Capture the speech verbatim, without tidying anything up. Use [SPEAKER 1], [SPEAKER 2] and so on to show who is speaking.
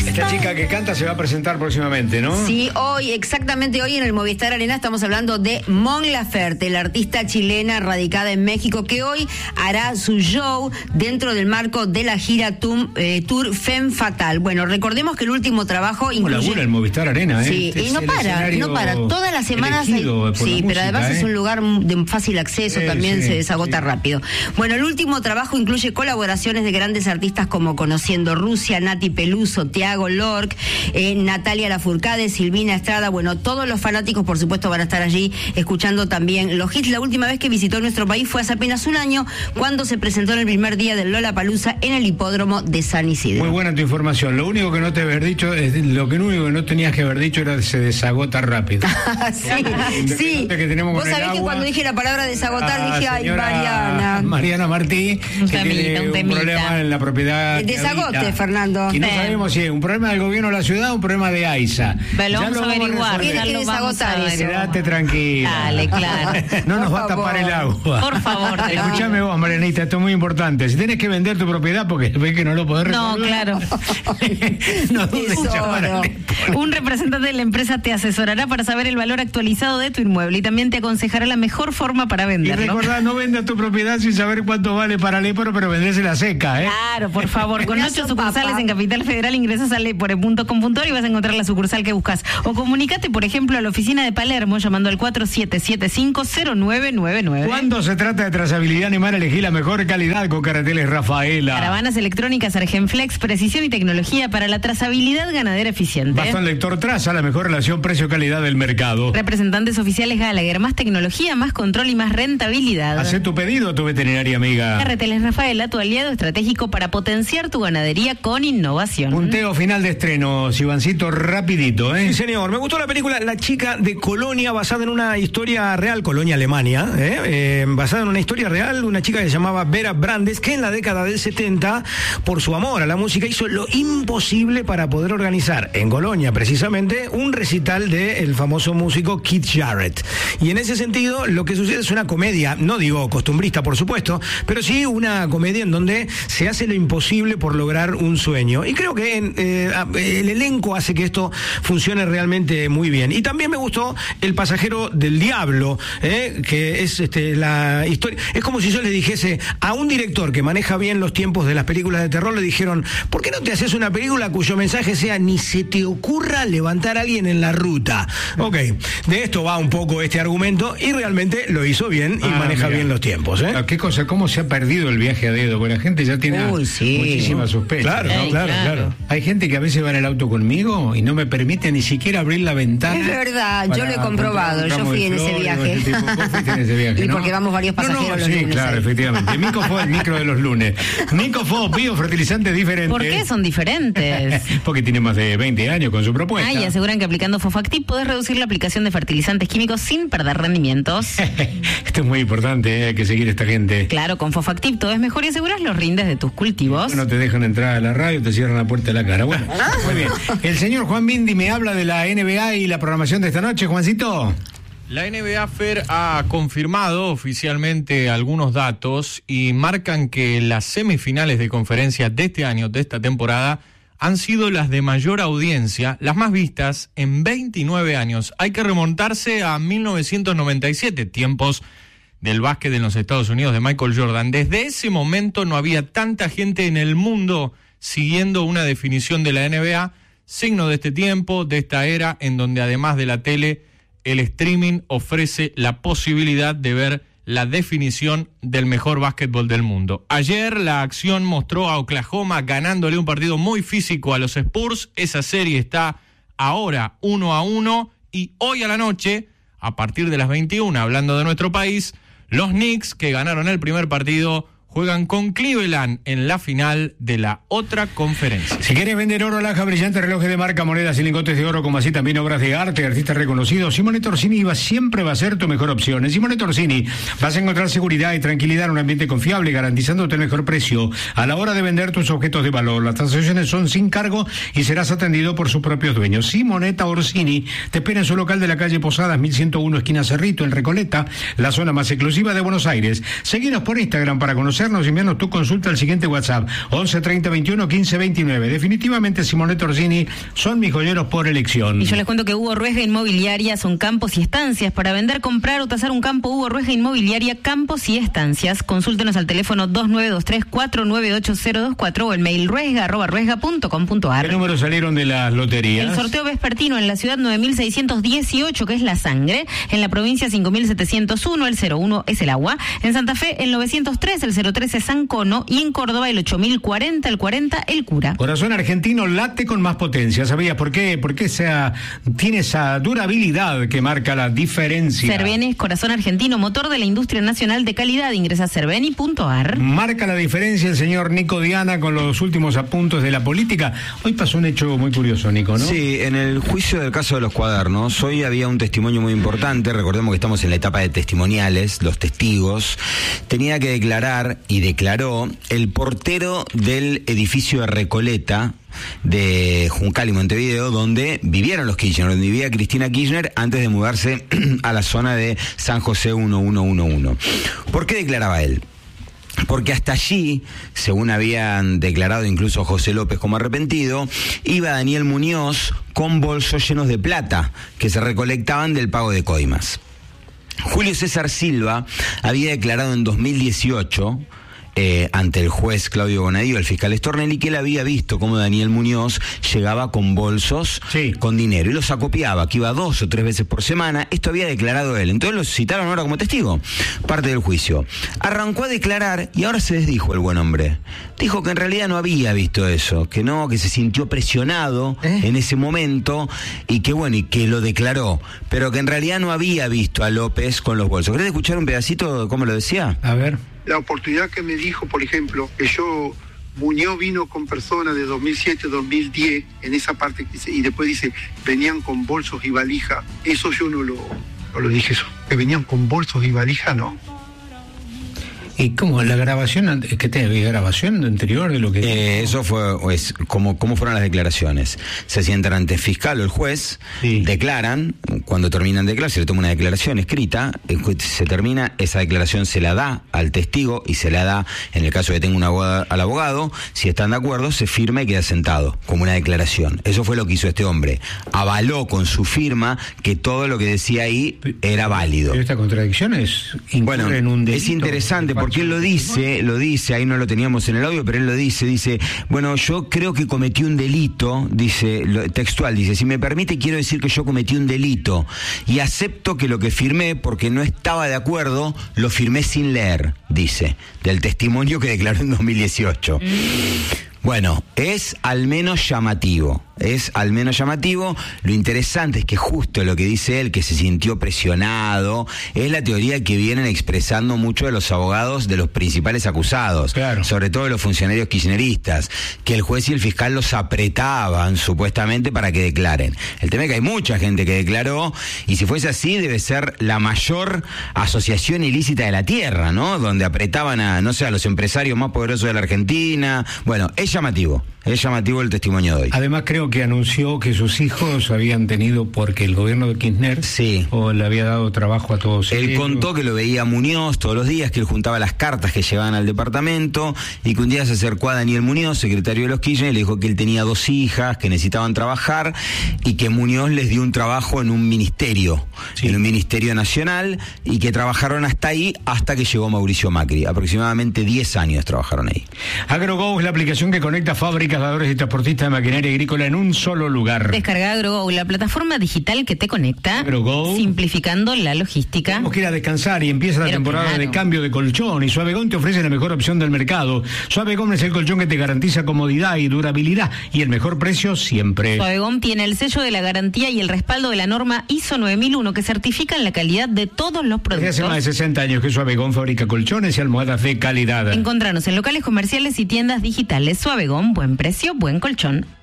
[SPEAKER 1] Esta chica que canta se va a presentar próximamente, ¿no?
[SPEAKER 2] Sí, hoy, exactamente hoy en el Movistar Arena estamos hablando de Mon Laferte, la artista chilena radicada en México, que hoy hará su show dentro del marco de la gira tum, eh, Tour Femme Fatale. Bueno, recordemos que el último trabajo incluye...
[SPEAKER 1] Como labura el Movistar Arena, ¿eh?
[SPEAKER 2] Sí,
[SPEAKER 1] este
[SPEAKER 2] y no para, no para. Todas las semanas hay... Sí,
[SPEAKER 1] música,
[SPEAKER 2] pero además
[SPEAKER 1] ¿eh?
[SPEAKER 2] es un lugar de fácil acceso,
[SPEAKER 1] sí,
[SPEAKER 2] también
[SPEAKER 1] sí,
[SPEAKER 2] se desagota
[SPEAKER 1] sí.
[SPEAKER 2] rápido. Bueno, el último trabajo incluye colaboraciones de grandes artistas como Conociendo Rusia, Nati Peluso, Tiago Lorc, eh, Natalia Lafourcade, Silvina Estrada. Bueno, todos los fanáticos, por supuesto, van a estar allí escuchando también los hits. La última vez que visitó nuestro país fue hace apenas un año, cuando se presentó en el primer día del Lollapalooza en el hipódromo de San Isidro.
[SPEAKER 1] Muy buena tu información. Lo único que no te haber dicho, es, lo que único que no tenías que haber dicho era que se desagota rápido.
[SPEAKER 2] sí, sí.
[SPEAKER 1] Que tenemos
[SPEAKER 2] Vos
[SPEAKER 1] con
[SPEAKER 2] sabés
[SPEAKER 1] el
[SPEAKER 2] que
[SPEAKER 1] agua,
[SPEAKER 2] cuando dije la palabra desagotar
[SPEAKER 1] ah,
[SPEAKER 2] dije, ay, Mariana.
[SPEAKER 1] Mariana Martí,
[SPEAKER 3] Un
[SPEAKER 1] que
[SPEAKER 3] temita,
[SPEAKER 1] tiene
[SPEAKER 3] un
[SPEAKER 1] un
[SPEAKER 3] temita.
[SPEAKER 1] problema en la propiedad.
[SPEAKER 2] Desagote,
[SPEAKER 1] habita.
[SPEAKER 2] Fernando.
[SPEAKER 1] Y no
[SPEAKER 3] Ven.
[SPEAKER 1] sabemos si es un problema del gobierno de la ciudad o un problema de AISA.
[SPEAKER 3] Pero lo
[SPEAKER 1] Ya
[SPEAKER 3] vamos a averiguar.
[SPEAKER 1] resolver.
[SPEAKER 3] Ya
[SPEAKER 2] Tiene
[SPEAKER 3] lo
[SPEAKER 2] que
[SPEAKER 3] vamos a
[SPEAKER 2] desagotar eso.
[SPEAKER 3] averiguar.
[SPEAKER 1] Quédate tranquila.
[SPEAKER 3] Dale, claro.
[SPEAKER 1] No nos
[SPEAKER 2] Por
[SPEAKER 1] va a tapar
[SPEAKER 2] favor.
[SPEAKER 1] el agua.
[SPEAKER 3] Por favor, te lo
[SPEAKER 1] Escuchame vos, Marianita, esto es muy importante. Si tenés que vender tu propiedad porque ves que no lo podés
[SPEAKER 3] No,
[SPEAKER 1] resolver.
[SPEAKER 3] claro.
[SPEAKER 1] No dudes en llamar al Lepore.
[SPEAKER 3] Un representante de la empresa te asesorará para saber el valor actualizado de tu inmueble y también te aconsejará la mejor forma para
[SPEAKER 1] Y
[SPEAKER 3] venderlo.
[SPEAKER 1] recordá, no vendas tu propiedad sin saber cuánto vale para Lepore, pero vendésela seca, ¿eh?
[SPEAKER 3] Claro, por favor. Con
[SPEAKER 2] Abrazo,
[SPEAKER 3] ocho sucursales
[SPEAKER 2] papá.
[SPEAKER 3] en Capital Federal ingresas a lepore punto com punto a r y vas a encontrar la sucursal que buscas. O comunicate, por ejemplo, a la oficina de Palermo llamando al cuatro siete siete cinco cero nueve nueve nueve.
[SPEAKER 1] Cuando se trata de trazabilidad animal, elegí la mejor calidad con Carreteles Rafaela.
[SPEAKER 3] Caravanas electrónicas Argenflex, precisión y tecnología para la trazabilidad ganadera eficiente.
[SPEAKER 1] Bastón Lector Traza, la mejor relación precio-calidad del mercado.
[SPEAKER 3] Representantes oficiales Gallagher, más tecnología, más control y más rentabilidad.
[SPEAKER 1] Hacé tu pedido a tu veterinaria amiga.
[SPEAKER 3] Carreteles Rafaela, tu aliado estratégico para potenciar tu ganadería con innovación.
[SPEAKER 1] Punteo final de estreno, Ivancito, rapidito, ¿eh?
[SPEAKER 4] Sí, señor. Me gustó la película La chica de Colonia, basada en una historia real, Colonia, Alemania, ¿eh? Eh, basada en una historia real, una chica que se llamaba Vera Brandes, que en la década del setenta, por su amor a la música, hizo lo imposible para poder organizar en Colonia, precisamente, un recital del famoso músico Keith Jarrett. Y en ese sentido, lo que sucede es una comedia, no digo costumbrista, por supuesto, pero sí una comedia en donde se hace lo imposible por lograr un sueño. Y creo que en, eh, el elenco hace que esto funcione realmente muy bien. Y también me gustó El pasajero del diablo, eh, que es este, la historia. Es como si yo le dijese a un director que maneja bien los tiempos de las películas de terror, le dijeron, ¿por qué no te haces una película cuyo mensaje sea ni se te ocurra levantar a alguien en la ruta? Ok, de esto va un poco este argumento y realmente lo hizo bien y
[SPEAKER 1] Ah,
[SPEAKER 4] maneja
[SPEAKER 1] mira.
[SPEAKER 4] bien los tiempos, ¿eh?
[SPEAKER 1] Ah, ¿Qué cosa? ¿Cómo se ha perdido el viaje a dedo? Porque la gente ya tiene
[SPEAKER 2] Uy, sí.
[SPEAKER 1] muchísimas sospechas.
[SPEAKER 4] Claro,
[SPEAKER 1] ¿no?
[SPEAKER 3] Ey,
[SPEAKER 4] claro,
[SPEAKER 3] claro.
[SPEAKER 4] claro.
[SPEAKER 1] Hay gente que a veces va en el auto conmigo y no me permite ni siquiera abrir la ventana.
[SPEAKER 2] Es verdad, yo
[SPEAKER 1] para
[SPEAKER 2] lo he comprobado,
[SPEAKER 1] comprar un
[SPEAKER 2] yo fui
[SPEAKER 1] ramo
[SPEAKER 2] en
[SPEAKER 1] de
[SPEAKER 2] ese
[SPEAKER 1] flores o
[SPEAKER 2] viaje.
[SPEAKER 1] ese tipo. Vos fuiste en ese viaje,
[SPEAKER 2] Y
[SPEAKER 1] ¿no?
[SPEAKER 2] porque vamos varios
[SPEAKER 1] No, no,
[SPEAKER 2] pasajeros los
[SPEAKER 1] sí,
[SPEAKER 2] lunes
[SPEAKER 1] claro,
[SPEAKER 2] ahí.
[SPEAKER 1] efectivamente. Mico fue el micro de los lunes. Mico fue bio fertilizante diferente.
[SPEAKER 3] ¿Por qué son diferentes?
[SPEAKER 1] Porque tiene más de veinte años con su propuesta.
[SPEAKER 3] Ah, y aseguran que aplicando Fofactip podés reducir la aplicación de fertilizantes químicos sin perder rendimientos.
[SPEAKER 1] Esto es muy importante, ¿eh? Hay que seguir a esta gente.
[SPEAKER 3] Claro, con Fofactip todo es mejor y aseguras los rindes de tus cultivos.
[SPEAKER 1] No te dejan entrar a la radio, te cierran la puerta de la cara. Bueno, muy bien. El señor Juan Bindi me habla de la N B A y la programación de esta noche, Juancito.
[SPEAKER 5] La N B A, Fer, ha confirmado oficialmente algunos datos y marcan que las semifinales de conferencia de este año, de esta temporada, han sido las de mayor audiencia, las más vistas en veintinueve años. Hay que remontarse a mil novecientos noventa y siete, tiempos del básquet en los Estados Unidos de Michael Jordan. Desde ese momento no había tanta gente en el mundo siguiendo una definición de la N B A, signo de este tiempo, de esta era, en donde además de la tele, el streaming ofrece la posibilidad de ver la definición del mejor básquetbol del mundo. Ayer la acción mostró a Oklahoma ganándole un partido muy físico a los Spurs. Esa serie está ahora uno a uno y hoy a la noche, a partir de las veintiuna, hablando de nuestro país, los Knicks, que ganaron el primer partido, juegan con Cleveland en la final de la otra conferencia.
[SPEAKER 1] Si quieres vender oro, alhaja, brillante, relojes de marca, monedas y lingotes de oro, como así también obras de arte, artistas reconocidos, Simone Orsini va, siempre va a ser tu mejor opción. En Simone Orsini vas a encontrar seguridad y tranquilidad en un ambiente confiable, garantizándote el mejor precio a la hora de vender tus objetos de valor. Las transacciones son sin cargo y serás atendido por sus propios dueños. Simonetta Orsini te espera en su local de la calle Posadas, mil ciento uno, esquina Cerrito, en Recoleta, la zona más exclusiva de Buenos Aires. Seguinos por Instagram para conocer conocernos, envíanos tu consulta al siguiente WhatsApp, once treinta veintiuno quince veintinueve. Definitivamente Simonetti Orsini son mis joyeros por elección.
[SPEAKER 3] Y yo les cuento que Hugo Ruesga Inmobiliaria son campos y estancias. Para vender, comprar o tasar un campo, Hugo Ruesga Inmobiliaria, campos y estancias. Consúltenos al teléfono dos nueve dos tres cuatro nueve ocho cero dos cuatro o el mail ruesga arroba ruesga punto com punto ar.
[SPEAKER 1] ¿Qué números salieron de las loterías?
[SPEAKER 3] El sorteo vespertino en la ciudad nueve mil seiscientos dieciocho, que es la sangre. En la provincia cinco mil setecientos uno, el cero uno es el agua. En Santa Fe el novecientos tres, el cero tres es San Cono. Y en Córdoba el ocho mil cuarenta, el cuarenta el cura.
[SPEAKER 1] Corazón argentino late con más potencia. ¿Sabías por qué? Porque esa, tiene esa durabilidad que marca la diferencia.
[SPEAKER 3] Cerveni es corazón argentino, motor de la industria nacional de calidad. Ingresa a cerveni punto ar.
[SPEAKER 1] Marca la diferencia el señor Nico Diana con los últimos apuntes de la política. Hoy pasó un hecho muy curioso, Nico, ¿no?
[SPEAKER 6] Sí, en el juicio del caso de los cuadernos, hoy había un testimonio muy importante. Recordemos que estamos en la etapa de testimoniales. Los testigos tenía que declarar, y declaró, el portero del edificio de Recoleta de Juncal y Montevideo, donde vivieron los Kirchner, donde vivía Cristina Kirchner antes de mudarse a la zona de San José uno uno uno uno. ¿Por qué declaraba él? Porque hasta allí, según habían declarado incluso José López como arrepentido, iba Daniel Muñoz con bolsos llenos de plata que se recolectaban del pago de coimas. Julio César Silva había declarado en dos mil dieciocho Eh, ante el juez Claudio Bonadío, el fiscal Stornelli, que él había visto cómo Daniel Muñoz llegaba con bolsos, sí, con dinero, y los acopiaba, que iba dos o tres veces por semana. Esto había declarado él. Entonces lo citaron ahora como testigo, parte del juicio. Arrancó a declarar y ahora se desdijo el buen hombre. Dijo que en realidad no había visto eso, que no, que se sintió presionado ¿Eh? en ese momento y que bueno, y que lo declaró, pero que en realidad no había visto a López con los bolsos. ¿Querés escuchar un pedacito de cómo lo decía?
[SPEAKER 1] A ver.
[SPEAKER 7] La oportunidad que me dijo, por ejemplo, que yo, Muñoz vino con personas de dos mil siete, dos mil diez, en esa parte, que dice, y después dice, venían con bolsos y valija, eso yo no lo, no lo dije eso, que venían con bolsos y valija, no.
[SPEAKER 1] ¿Y cómo? ¿La grabación? ¿Qué te grabación anterior de lo que...?
[SPEAKER 6] Eh, eso fue, pues, como, ¿cómo fueron las declaraciones? Se sientan ante el fiscal o el juez, sí, declaran, cuando terminan de declarar, se le toma una declaración escrita, se termina, esa declaración se la da al testigo y se la da, en el caso de que tenga un abogado, al abogado, si están de acuerdo, se firma y queda sentado, como una declaración. Eso fue lo que hizo este hombre. Avaló con su firma que todo lo que decía ahí era válido.
[SPEAKER 1] Pero esta contradicción es...
[SPEAKER 6] Bueno, en un delito, es interesante porque porque él lo dice, lo dice, ahí no lo teníamos en el audio, pero él lo dice, dice, bueno, yo creo que cometí un delito, dice, lo, textual, dice, si me permite quiero decir que yo cometí un delito y acepto que lo que firmé, porque no estaba de acuerdo, lo firmé sin leer, dice, del testimonio que declaró en dos mil dieciocho. Bueno, es al menos llamativo, es al menos llamativo. Lo interesante es que justo lo que dice él, que se sintió presionado, es la teoría que vienen expresando muchos de los abogados de los principales acusados, claro, sobre todo de los funcionarios kirchneristas, que el juez y el fiscal los apretaban supuestamente para que declaren. El tema es que hay mucha gente que declaró, y si fuese así debe ser la mayor asociación ilícita de la tierra, ¿no? Donde apretaban a, no sé, a los empresarios más poderosos de la Argentina. Bueno, es llamativo, es llamativo el testimonio de hoy.
[SPEAKER 1] Además creo que anunció que sus hijos habían tenido, porque el gobierno de Kirchner,
[SPEAKER 6] sí,
[SPEAKER 1] o le había dado trabajo a todos
[SPEAKER 6] él
[SPEAKER 1] ellos.
[SPEAKER 6] Contó que lo veía a Muñoz todos los días, que él juntaba las cartas que llegaban al departamento, y que un día se acercó a Daniel Muñoz, secretario de los Kirchner, y le dijo que él tenía dos hijas que necesitaban trabajar, y que Muñoz les dio un trabajo en un ministerio, sí, en un ministerio nacional, y que trabajaron hasta ahí, hasta que llegó Mauricio Macri. Aproximadamente diez años trabajaron ahí.
[SPEAKER 1] AgroGo es la aplicación que conecta fábricas, dadores y transportistas de maquinaria agrícola en un solo lugar.
[SPEAKER 3] Descarga AgroGo, la plataforma digital que te conecta,
[SPEAKER 1] AgroGo,
[SPEAKER 3] simplificando la logística.
[SPEAKER 1] Tenemos que ir a descansar y empieza la Pero temporada claro. de cambio de colchón, y Suavegón te ofrece la mejor opción del mercado. Suavegón es el colchón que te garantiza comodidad y durabilidad y el mejor precio siempre.
[SPEAKER 3] Suavegón tiene el sello de la garantía y el respaldo de la norma I S O nueve mil uno que certifican la calidad de todos los productos.
[SPEAKER 1] Desde hace más de sesenta años que Suavegón fabrica colchones y almohadas de calidad.
[SPEAKER 3] Encontranos en locales comerciales y tiendas digitales. Suavegón, buen precio, buen colchón.